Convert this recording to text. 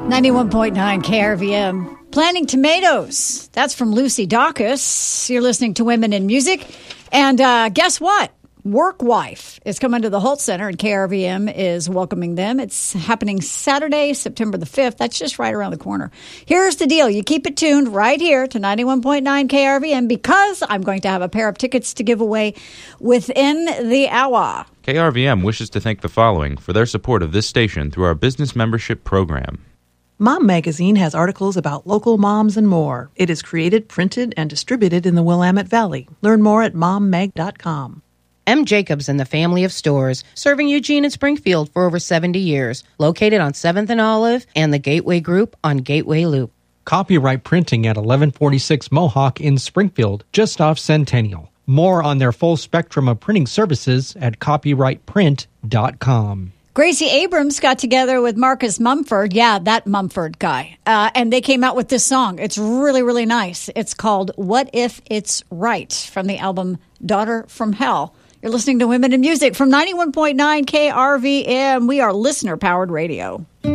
91.9 KRVM. Planting tomatoes. That's from Lucy Dacus. You're listening to Women in Music. And guess what? Work Wife is coming to the Holt Center, and KRVM is welcoming them. It's happening Saturday, September the 5th. That's just right around the corner. Here's the deal. You keep it tuned right here to 91.9 KRVM because I'm going to have a pair of tickets to give away within the hour. KRVM wishes to thank the following for their support of this station through our business membership program. Mom Magazine has articles about local moms and more. It is created, printed, and distributed in the Willamette Valley. Learn more at mommag.com. M. Jacobs and the family of stores, serving Eugene and Springfield for over 70 years. Located on 7th and Olive and the Gateway Group on Gateway Loop. Copyright Printing at 1146 Mohawk in Springfield, just off Centennial. More on their full spectrum of printing services at copyrightprint.com. Gracie Abrams got together with Marcus Mumford. Yeah, that Mumford guy. And they came out with this song. It's really, really nice. It's called What If It's Right from the album Daughter from Hell. You're listening to Women in Music from 91.9 KRVM. We are listener-powered radio.